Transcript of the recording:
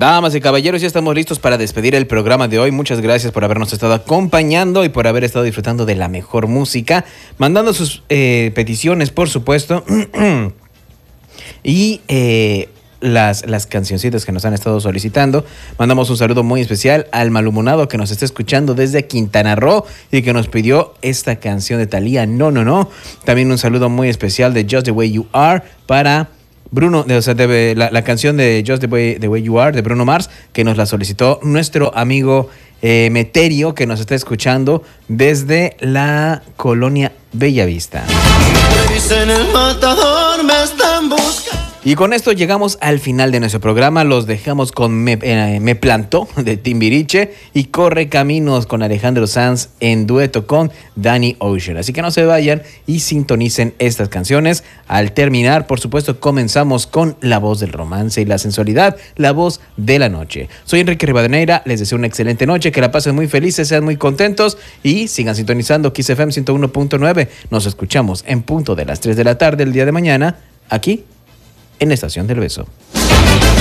Damas y caballeros, ya estamos listos para despedir el programa de hoy. Muchas gracias por habernos estado acompañando y por haber estado disfrutando de la mejor música, mandando sus peticiones, por supuesto, y las cancioncitas que nos han estado solicitando. Mandamos un saludo muy especial al Malhumonado, que nos está escuchando desde Quintana Roo y que nos pidió esta canción de Thalía, No, No, No. También un saludo muy especial de Just the Way You Are para Bruno, o sea, la canción de Just the Way You Are de Bruno Mars, que nos la solicitó nuestro amigo Meterio, que nos está escuchando desde la colonia Bellavista. Y con esto llegamos al final de nuestro programa. Los dejamos con Me Plantó de Timbiriche y Corre Caminos con Alejandro Sanz en dueto con Danny Ocean. Así que no se vayan y sintonicen estas canciones. Al terminar, por supuesto, comenzamos con la voz del romance y la sensualidad, la voz de la noche. Soy Enrique Rivadeneira, les deseo una excelente noche, que la pasen muy felices, sean muy contentos y sigan sintonizando Kiss FM 101.9. Nos escuchamos en punto de las 3 de la tarde el día de mañana, aquí en la Estación del Beso.